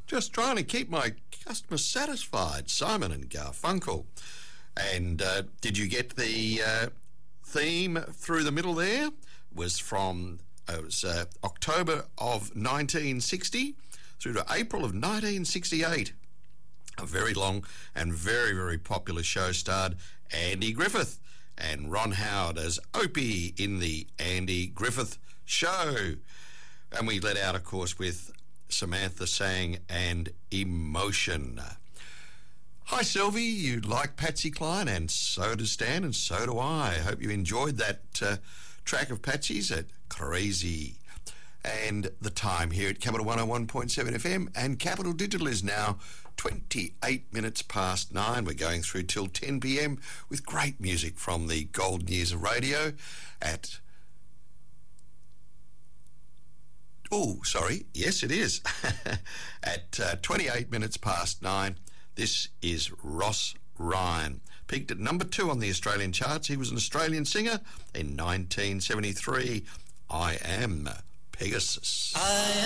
Just trying to keep my customers satisfied. Simon and Garfunkel. And did you get the theme through the middle there? Was from October of 1960 through to April of 1968. A very long and very, very popular show starred Andy Griffith and Ron Howard as Opie in the Andy Griffith Show. And we let out, of course, with Samantha Sang and Emotion. Hi, Sylvie. You like Patsy Cline, and so does Stan, and so do I. Hope you enjoyed that track of Patsy's at Crazy. And the time here at Capital 101.7 FM and Capital Digital is now 28 minutes past 9. We're going through till 10 p.m. with great music from the golden years of radio at... Oh, sorry. Yes, it is. At 28 minutes past 9, this is Ross Ryan. Peaked at number 2 on the Australian charts. He was an Australian singer in 1973. I Am Pegasus.